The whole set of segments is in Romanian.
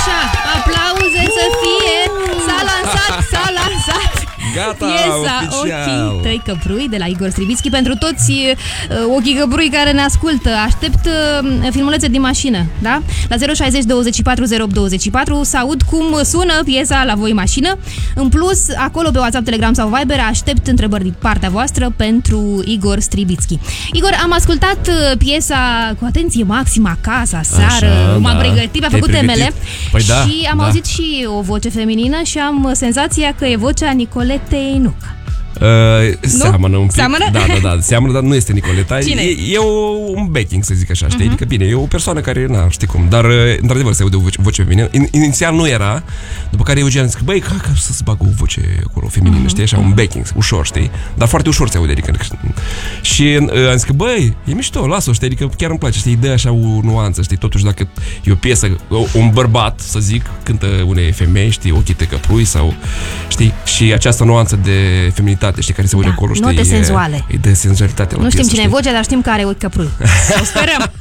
Așa, aplauze să fie. S-a lansat Gata, piesa oficial. Ochii tăi căprui de la Igor Stribitski. Pentru toți ochii căprui care ne ascultă, aștept filmulețe din mașină, da? La 060 24 08 24 să aud cum sună piesa la voi în mașină. În plus, acolo pe WhatsApp, Telegram sau Viber aștept întrebări din partea voastră pentru Igor Stribitski. Igor, am ascultat piesa cu atenție maximă acasă, seară, m-am pregătit, mi-am făcut temele. Păi da, și am auzit și o voce feminină și am senzația că e vocea Nicoletei Nuca. Seamănă un pic. Seamănă? Da, seamănă, dar nu este Nicoleta. Cine? E un backing, să zic așa, știi? Adică bine, e o persoană care, știi cum, dar într-adevăr se aude o voce feminină. Inițial nu era, după care Eugen zice, băi, ca să-ți bag o voce acolo feminină, știi? Așa, un backing, ușor, știi? Dar foarte ușor se aude, adică. Și am zis că, băi, e mișto, lasă-o, știi? Adică chiar îmi place, știi? Dă așa o nuanță, știi? Totuși dacă e o piesă, un bărbat, să zic, cântă unei femei, știi? Ochii tăi căprui sau, știi? Și această nuanță de feminitate, știi, care se aude acolo, știi? Note senzuale. E de senzualitate la Nu știm piesă, cine e vocea, dar știm că are ochi căprui. O sperăm.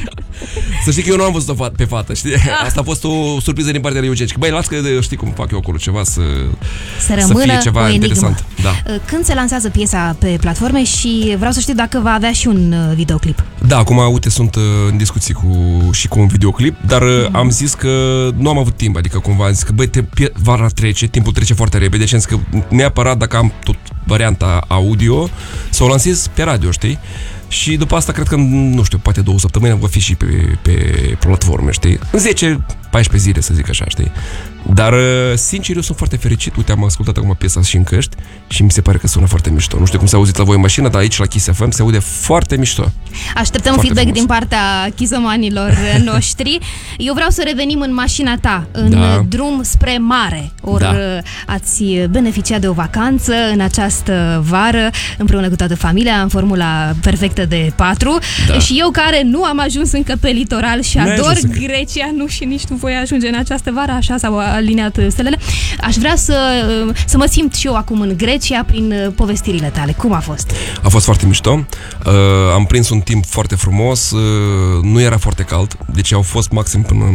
Să știi că eu nu am văzut-o pe fată, știi? Asta a fost o surpriză din partea lui Eugen. Băi, las că știi cum fac eu acolo ceva să rămână fie ceva o enigmă. interesant. Da. Când se lansează piesa pe platforme și vreau să știu dacă va avea și un videoclip. Da, acum, uite, sunt în discuții cu un videoclip, dar am zis că nu am avut timp, adică cumva am zis că, băi, vara trece, timpul trece foarte repede și am zis că neapărat dacă am tot varianta audio, să o lansez pe radio, știi? Și după asta cred că, nu știu, poate 2 săptămâni va fi și pe platforme, știi? În 10-14 zile, să zic așa, știi? Dar, sincer, eu sunt foarte fericit. Uite, am ascultat acum piesa și în căști și mi se pare că sună foarte mișto. Nu știu cum s-a auzit la voi în mașină, dar aici la Kiss FM se aude foarte mișto. Așteptăm foarte feedback frumos din partea chisomanilor noștri. Eu vreau să revenim în mașina ta, în drum spre mare. Ori ați beneficiat de o vacanță în această vară, împreună cu toată familia, în formula perfectă de 4. Și eu, care nu am ajuns încă pe litoral și ador Grecia, nu și nici nu voi ajunge în această vară, așa s-au aliniat stelele, aș vrea să mă simt și eu acum în Grecia prin povestirile tale. Cum a fost? A fost foarte mișto. Am prins un timp foarte frumos, nu era foarte cald, deci au fost maxim până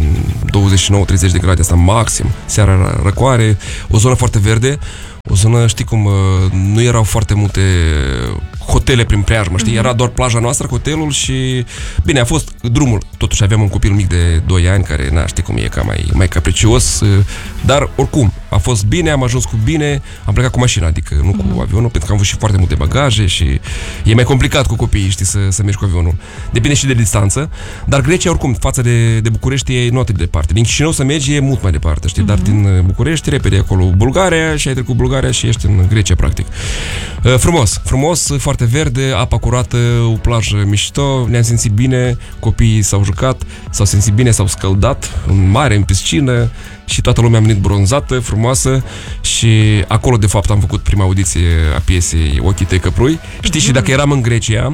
în 29-30 de grade, asta maxim. Seara era răcoare, o zonă foarte verde, o zonă, știi cum, nu erau foarte multe hotele prin preajmă, știi? Era doar plaja noastră, hotelul și... Bine, a fost drumul. Totuși aveam un copil mic de 2 ani care, știi cum e, ca mai capricios, dar oricum, a fost bine, am ajuns cu bine, am plecat cu mașina, adică nu cu avionul, pentru că am avut și foarte multe bagaje și e mai complicat cu copiii, știi, să mergi cu avionul. Depinde și de distanță, dar Grecia, oricum, față de București, e nu atât de departe. Din Chișinău să mergi e mult mai departe, știi? Dar din București, repede acolo, Bulgaria, și ai trecut Bulgaria și ești în Grecia, practic. Frumos, foarte verde, apa curată, o plajă mișto, ne-am simțit bine, copiii s-au jucat, s-au simțit bine, s-au scăldat în mare, în piscină și toată lumea a venit bronzată, frumoasă și acolo de fapt am făcut prima audiție a piesei Ochii tăi căprui. Știi, și dacă eram în Grecia,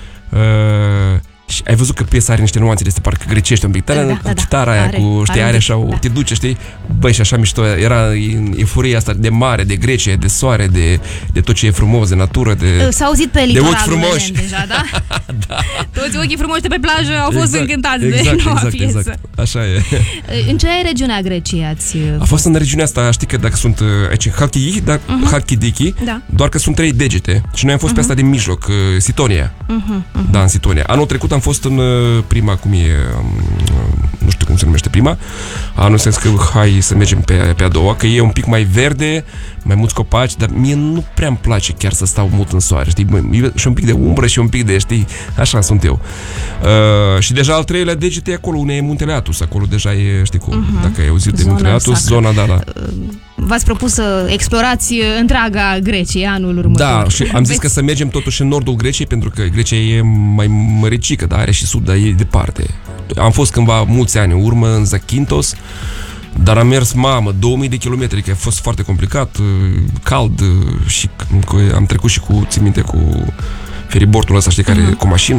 și ai văzut că piesa are niște nuanțe de este parcă grecește un pic. Citara aia cu, știi, are așa, te duce, știi? Băi, și așa mișto, era euforia asta de mare, de Grecia, de soare, de tot ce e frumos, de natură, de... S-a auzit pe litoralul frumoși deja, da? Toți ochii frumoși de pe plajă au fost încântați de noua piesă. Exact. Așa e. În ce regiune a Greciei ați A fost în regiunea asta, știi că dacă sunt aici Halkidiki, Halkidiki, doar că sunt 3 degete și noi am fost pe asta din mijloc, Sitonia. Da, în Sitonia. Anul trecut am fost în prima, cum e, nu știu cum se numește prima, anul sens că hai să mergem pe a doua, că e un pic mai verde, mai mulți copaci, dar mie nu prea îmi place chiar să stau mult în soare, știi, și un pic de umbră și un pic de, știi, așa sunt eu. Și deja al 3-lea deget e acolo, unde e Muntele Athos, acolo deja e, știi cum, dacă ai auzit de Muntele Athos, zona, da. V-ați propus să explorați întreaga Grecie anul următor. Da, și am zis că să mergem totuși în nordul Greciei, pentru că Grecia e mai măricică, dar are și sud, dar e departe. Am fost cândva mulți ani în urmă în Zakynthos, dar am mers, 2000 de kilometri, că a fost foarte complicat, cald și am trecut și țin minte, cu feribortul ăsta, știi, care cu mașina,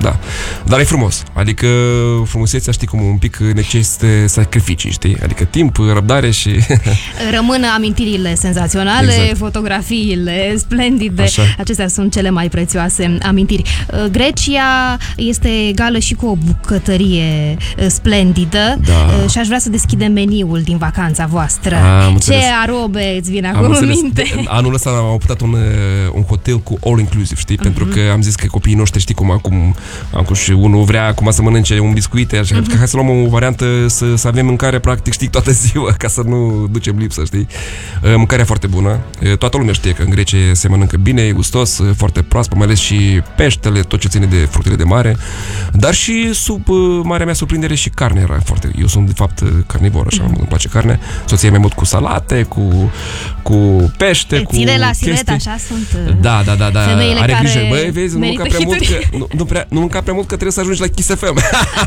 Da. Dar e frumos. Adică frumusețea, știi cum, un pic necesită sacrificii, știi? Adică timp, răbdare și... Rămân amintirile senzaționale, exact. Fotografiile splendide. Așa. Acestea sunt cele mai prețioase amintiri. Grecia este egală și cu o bucătărie splendidă. Da. Și aș vrea să deschidem meniul din vacanța voastră. Ce arome îți vine acum în minte? Anul ăsta am optat un hotel cu all inclusive, știi? Pentru că am zis că copiii noștri, știi cum acum și unul vrea acum să mănânce un biscuit, așa că hai să luăm o variantă să avem mâncare practic, știi, toată ziua, ca să nu ducem lipsă, știi? Mâncarea foarte bună. Toată lumea știe că în Grecia se mănâncă bine, e gustos, foarte proaspăt, mai ales și peștele, tot ce ține de fructele de mare, dar și sub marea mea surprindere și carne era foarte... Eu sunt de fapt carnivor, așa, îmi place carne. Soția mea mult cu salate, cu pește, cu ține la siret, chestii. așa sunt. Da. Femeile Are care grijă, băi, vezi, nu mânca prea mult că nu mânca prea mult că trebuie să ajungi la Kiss FM.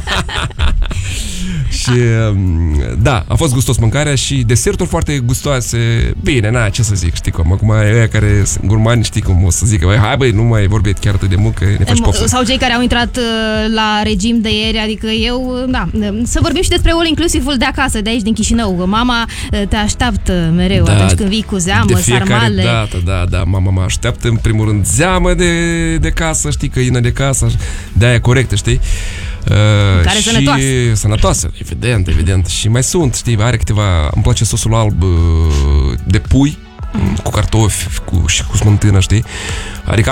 Și da, a fost gustos mâncarea și deserturi foarte gustoase. Bine, ce să zic, știi cum. Acum ăia care sunt gurmani, știi cum o să zică, hai băi, nu mai vorbi chiar atât de mult că ne faci poftă. Sau cei care au intrat la regim de ieri, adică eu, da, să vorbim și despre all inclusive-ul de acasă, de aici din Chișinău. Mama te așteaptă mereu atunci când vii cu zeamă, sarmale. Da, mama mă așteaptă în primul rând zeamă de casă, știi, căină de casă, de-aia corectă, știi? Care și sănătoasă, evident. Și mai sunt, știi, are câteva, îmi place sosul alb de pui cu cartofi și cu smântână, știi? Adică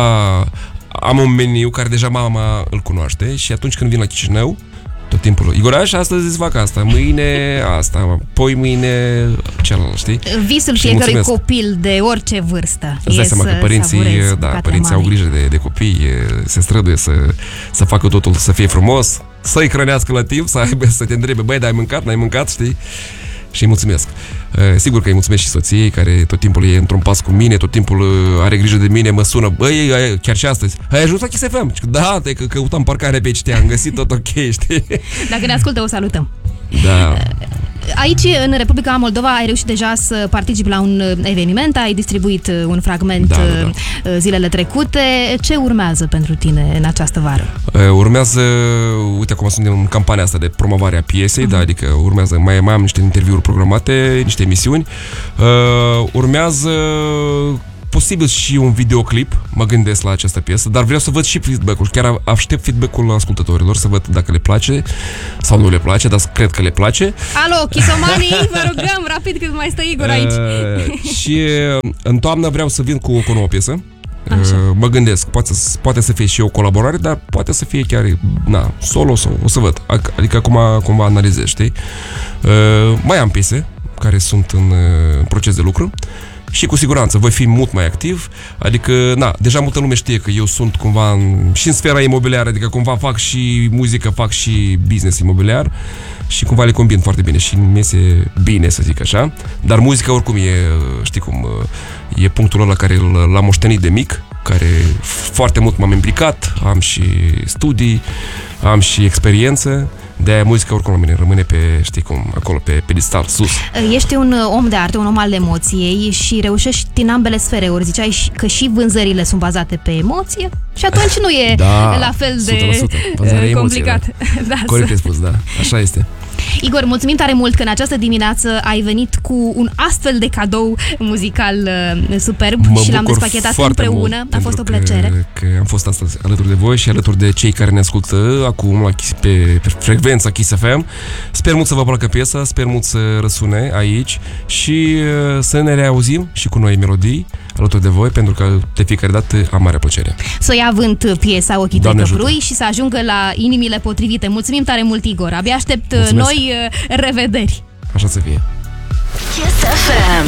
am un meniu care deja mama îl cunoaște și atunci când vin la Chișinău, tot timpul, Igoraș, astăzi îți fac asta, mâine asta, poi mâine celălalt, știi? Visul fiecărui copil de orice vârstă. Îți dai seama că părinții au grijă de copii, se străduie să facă totul să fie frumos, să-i hrănească la timp, să te întrebe, băi, dar ai mâncat, n-ai mâncat, știi? Și îi mulțumesc. Sigur că îi mulțumesc și soției, care tot timpul e într-un pas cu mine, tot timpul are grijă de mine, mă sună, băi, chiar și astăzi, ai ajuns la Kiss FM? Da, că căutam parcare pe aici, am găsit tot ok, știi? Dacă ne ascultă, o salutăm. Da. Aici, în Republica Moldova, ai reușit deja să participi la un eveniment, ai distribuit un fragment zilele trecute. Ce urmează pentru tine în această vară? Urmează, uite, acum sunt în campania asta de promovare a piesei, da, adică urmează, mai am niște interviuri programate, niște emisiuni. Urmează posibil și un videoclip, mă gândesc la această piesă, dar vreau să văd și feedback-ul. Chiar aștept feedback-ul ascultătorilor, să văd dacă le place sau nu le place, dar cred că le place. Alo, chisomanii, vă rugăm, rapid, cât mai stă Igor aici. Și în toamnă vreau să vin cu o nouă piesă. Mă gândesc, poate să fie și o colaborare, dar poate să fie chiar solo sau o să văd. Adică acum cumva analizez, știi? Mai am piese care sunt în proces de lucru. Și cu siguranță voi fi mult mai activ. Adică, deja multă lume știe că eu sunt cumva și în sfera imobiliară, adică cumva fac și muzică, fac și business imobiliar și cumva le combin foarte bine și mi iese bine, să zic așa. Dar muzica oricum e, știi cum, e punctul ăla care l-am moștenit de mic, care foarte mult m-am implicat, am și studii, am și experiență. De-aia muzica oricum la mine rămâne pe, știi cum, acolo, pe pedestal, sus. Ești un om de artă, un om al emoției și reușești în ambele sfere. Ori ziceai că și vânzările sunt bazate pe emoție și atunci nu e la fel de complicat. Corect ai spus, da, așa este. Igor, mulțumim tare mult că în această dimineață ai venit cu un astfel de cadou muzical superb și l-am despachetat împreună. A fost o plăcere. Că am fost astăzi alături de voi și alături de cei care ne ascultă acum pe frecvența Kiss FM. Sper mult să vă placă piesa, sper mult să răsune aici și să ne reauzim și cu noi melodii alături de voi, pentru că de fiecare dată am mare plăcere. Să ia avânt piesa Ochii tăi căprui și să ajungă la inimile potrivite. Mulțumim tare mult, Igor. Abia aștept noi revederi. Așa să fie. Kiss FM.